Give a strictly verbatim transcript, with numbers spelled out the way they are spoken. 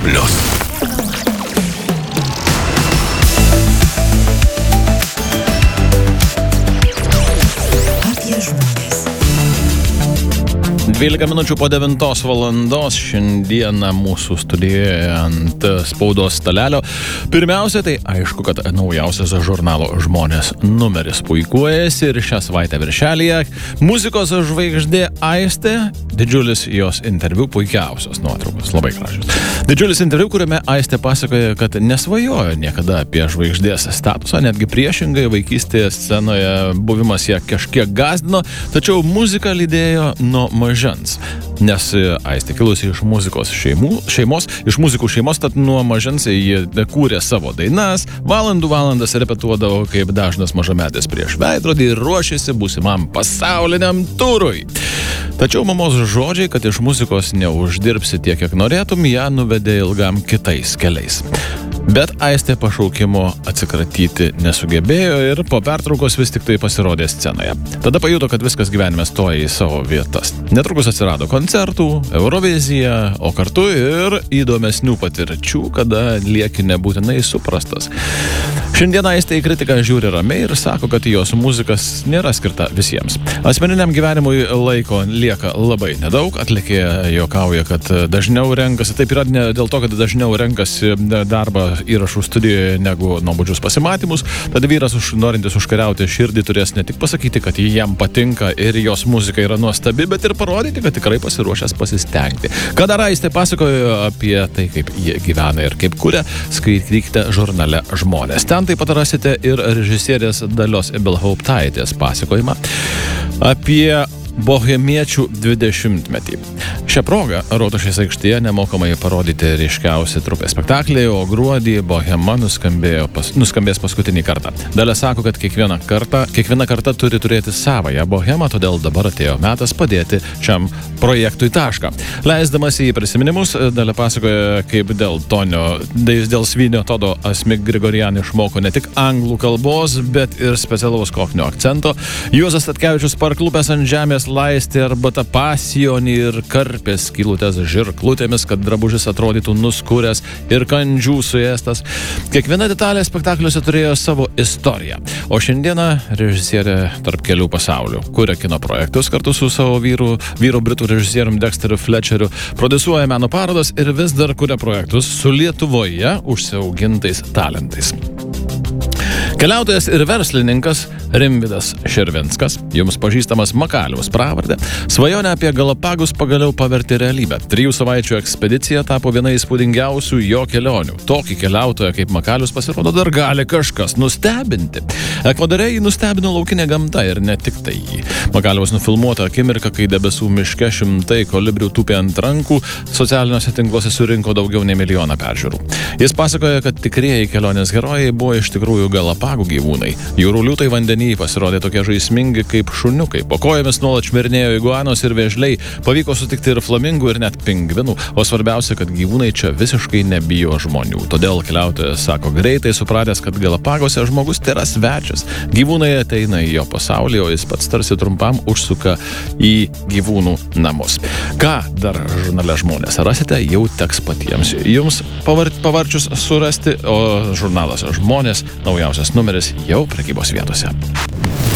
plius. dvylika minučių po devintos valandos šiandieną mūsų studijoje ant spaudos stalelio. Pirmiausia, tai aišku, kad naujausias žurnalo Žmonės numeris puikuojasi ir šią savaitę viršelyje muzikos žvaigždė Aistė, didžiulis jos interviu, puikiausios nuotraukos, labai gražios. Didžiulis interviu, kuriame Aistė pasakoja, kad nesvajojo niekada apie žvaigždės statusą, netgi priešingai vaikystėje scenoje buvimas ją kažkiek gazdino, tačiau muzika lydėjo nuo mažens. Nes Aistė kilusi iš muzikos šeimų, šeimos, iš muzikų šeimos, tad nuo mažens ji kūrė savo dainas, valandų valandas repetuodavo kaip dažnas mažametis prieš veidrodį ir ruošėsi būsimam pasauliniam turui. Tačiau mamos žodžiai, kad iš muzikos neuždirbsi tiek, kiek norėtum, ją nuvedė ilgam kitais keliais. Bet Aistė pašaukimo atsikratyti nesugebėjo ir po pertraukos vis tik tai pasirodė scenoje. Tada pajuto, kad viskas gyvenime stoja į savo vietas. Netrukus atsirado koncertų, Eurovizija, o kartu ir įdomesnių patirčių, kada lieki nebūtinai suprastas. Šiandien Aistė į kritiką žiūri ramiai ir sako, kad jos muzikas nėra skirta visiems. Asmeniniam gyvenimui laiko lieka labai nedaug. Atlikėja juokauja, kad dažniau renkasi, taip yra ne dėl to, kad dažniau renkasi darbą įrašų studijoje negu nuobodžius pasimatymus. Tad vyras, už, norintis užkariauti širdį, turės ne tik pasakyti, kad jam patinka ir jos muzika yra nuostabi, bet ir parodyti, kad tikrai pasiruošęs pasistengti. Ką dar Aistė pasakojo apie tai, kaip jie gyvena ir kaip kuria, skaitykite žurnale Žmonės. Ten taip pat rasite ir režisierės Dalios Ibelhauptaitės pasakojimą apie bohemiečių dvidešimtmetį. Šią progą Rotušės aikštėje nemokamai parodyti ryškiausi trupės spektakliai, o gruodį Bohema nuskambėjo pas, nuskambės paskutinį kartą. Dalia sako, kad kiekviena karta, kiekviena karta turi turėti savąją bohemą, todėl dabar atėjo metas padėti šiam projektui tašką. Leisdamas į prisiminimus, Dalia pasakoja, kaip dėl Tonio, dėl Svinio Todo Asmik Grigorian išmoko ne tik anglų kalbos, bet ir specialaus koknio akcento. Juozas Statkevičius parklupęs ant žemės laistė arba tą pasionį ir karpės skylutės žirklutėmis, kad drabužis atrodytų nuskūręs ir kandžių suėstas. Kiekviena detalė spektakliuose turėjo savo istoriją. O šiandieną režisierė tarp kelių pasaulių. Kuria kino projektus kartu su savo vyru, vyru britų režisierium Dexteriu Fletcheriu, produsuoja meno parodas ir vis dar kuria projektus su Lietuvoje užsiaugintais talentais. Keliautojas ir verslininkas Rimvydas Širvinskas, jums pažįstamas Makaliaus pravardę, svajonę apie Galapagus pagaliau pavertė realybę. Trijų savaičių ekspedicija tapo viena įspūdingiausių jo kelionių. Tokį keliautoją kaip Makalius pasirodo dar gali kažkas nustebinti. Ekvadore jį nustebino laukinė gamta ir ne tik tai jį. Makaliaus nufilmuota akimirka, kai debesų miške šimtai kolibrių tupė ant rankų, socialiniuose tinkluose surinko daugiau nei milijoną peržiūrų. Jis pasakoja, kad tikrieji kelionės herojai buvo iš tikrųjų Galapagų gyvūnai. Jūrų liūtai vandenyje pasirodė tokie žaismingi kaip šuniukai. Po kojomis nuolat šmirinėjo iguanos ir vėžliai. Pavyko sutikti ir flamingų, ir net pingvinų. O svarbiausia, kad gyvūnai čia visiškai nebijo žmonių. Todėl keliautojas sako greitai supratęs, kad Galapagose žmogus tėra svečias. Gyvūnai ateina į jo pasaulį, o jis pats tarsi trumpam užsuka į gyvūnų namus. Ką dar žurnale Žmonės rasite, jau teks patiems jums pavar, pavarčius surasti, o žurnalas Žmonės naujausias numeris jau prekybos vietose.